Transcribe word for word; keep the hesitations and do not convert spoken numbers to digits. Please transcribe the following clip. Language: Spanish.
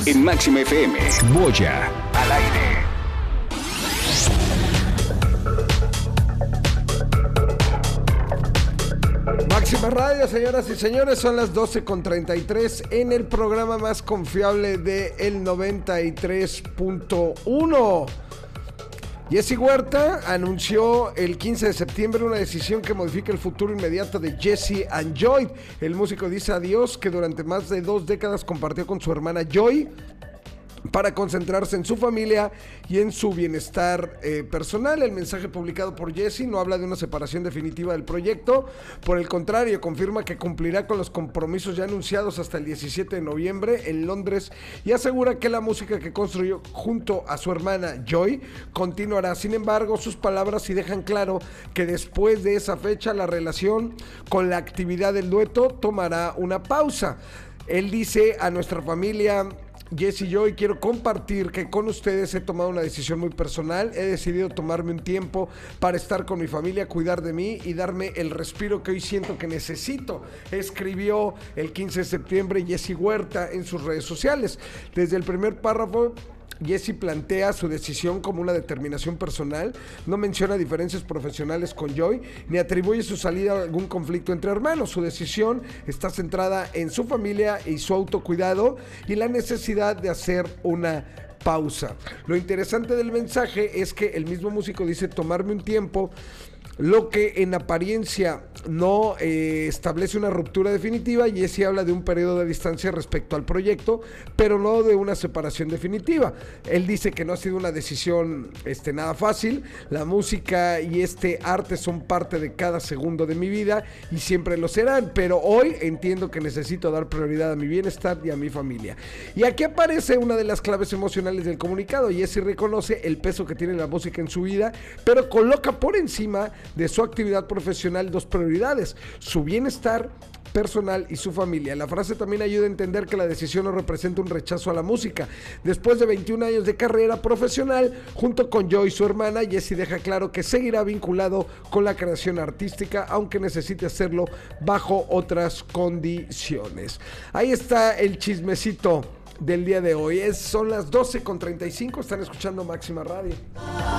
En Máxima F M, Boya, al aire. Máxima Radio, señoras y señores, son las doce con treinta y tres en el programa más confiable de el noventa y tres punto uno. Jesse Huerta anunció el quince de septiembre una decisión que modifica el futuro inmediato de Jesse and Joy. El músico dice adiós, que durante más de dos décadas compartió con su hermana Joy, para concentrarse en su familia y en su bienestar eh, personal. El mensaje publicado por Jesse no habla de una separación definitiva del proyecto, por el contrario, confirma que cumplirá con los compromisos ya anunciados hasta el diecisiete de noviembre en Londres y asegura que la música que construyó junto a su hermana Joy continuará. Sin embargo, sus palabras sí dejan claro que después de esa fecha la relación con la actividad del dueto tomará una pausa. Él dice: a nuestra familia, Jesse y yo, hoy quiero compartir que con ustedes he tomado una decisión muy personal. He decidido tomarme un tiempo para estar con mi familia, cuidar de mí y darme el respiro que hoy siento que necesito. Escribió el quince de septiembre Jesse Huerta en sus redes sociales. Desde el primer párrafo, Jesse plantea su decisión como una determinación personal, no menciona diferencias profesionales con Joy, ni atribuye su salida a algún conflicto entre hermanos. Su decisión está centrada en su familia y su autocuidado y la necesidad de hacer una pausa. Lo interesante del mensaje es que el mismo músico dice tomarme un tiempo, lo que en apariencia no eh, establece una ruptura definitiva. Jesse habla de un periodo de distancia respecto al proyecto, pero no de una separación definitiva. Él dice que no ha sido una decisión este, nada fácil. La música y este arte son parte de cada segundo de mi vida y siempre lo serán, pero hoy entiendo que necesito dar prioridad a mi bienestar y a mi familia. Y aquí aparece una de las claves emocionales del comunicado. Jesse reconoce el peso que tiene la música en su vida, pero coloca por encima de su actividad profesional dos prioridades: su bienestar personal y su familia. La frase también ayuda a entender que la decisión no representa un rechazo a la música. Después de veintiún años de carrera profesional, junto con Joy, su hermana, Jesse deja claro que seguirá vinculado con la creación artística, aunque necesite hacerlo bajo otras condiciones. Ahí está el chismecito del día de hoy. Es, son las doce con treinta y cinco, están escuchando Máxima Radio.